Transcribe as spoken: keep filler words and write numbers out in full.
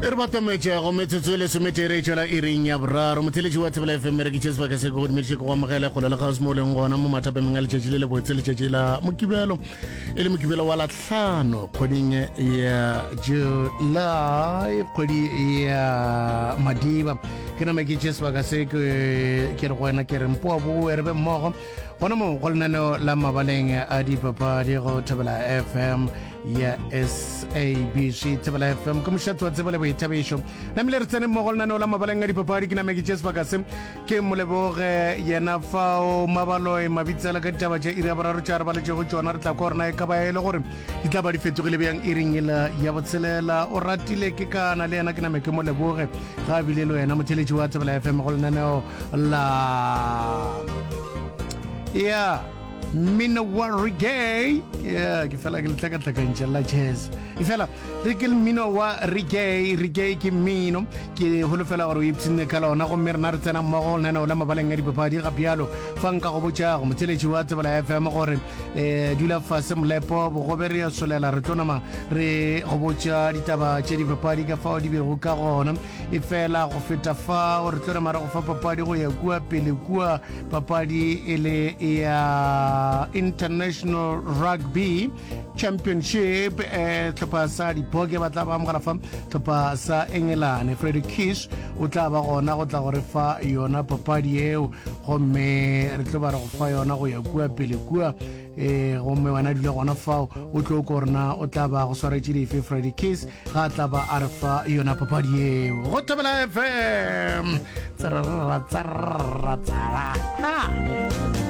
re batametša go metsotso le sometere tšwela e reng ya boraro motheletši wa tsebela F M re ke tšese baka se go godimediše go amogela kgolo le gaos mo leng gona mo mathapeng a letšatši le le botse letšatši la mokibelo e le mokibelo wa lahlano kgweding ya July kgwedi ya madiba ke nama ke tšese baka se ke re go wena ke re mpoa bo e re be mmogo gona mo go lenaneo la mabaleng a dipapadi go thebela F M ya S A B C thebela F M ka mošato wa tsebele boithabišo namile re tsene mmogo lenaneo la mabaleng a dipapadi ke name ke tšese baka se ke moleboge yena fao mabaloi mabitsela ka ditaba tša iri ya boraro tša re baletše go tšona re tla kwa gorena e ka ba e le gore di tla ba di fetogile bjang iring ela ya botshelela o ratile ke kana le yena ke name ke moleboge ga bile le wena motheletši wa tsebela F M go lenaneo la yeah Minowa reggae yeah ke fela ke le tlaka tlakantša la jazz e fela re ke Minowa reggae reggae ke mino ke holofela gore o ipsine ka lona go mme rena re tsena mmogo lenaneo la mabaleng a dipapadi ga bjalo fa nka go botšago motheletši wa tsebela F M gore um dula fase molepo bogobe re ya solela re tlonama re go botša ditaba tše dipapadi ka fao di bego ka gona e fela go feta fao re tlonama re go fa papadi go ya kua pele kua papadi e le ya International Rugby Championship eh tlhopha sa dipoke ba tla ba mogala fa tlhopha sa England Freddie Kish o tla ba gona go tla gore fa yona papadi eo gomme re tlo ba re go fa yona go ya kua pele kua eh gomme wana dile gona fa o tlo korna o tla ba go swaretše dife Freddie Kiss ga tla ba a re fa yona papadi eo go thebela F M tsara tsara tsara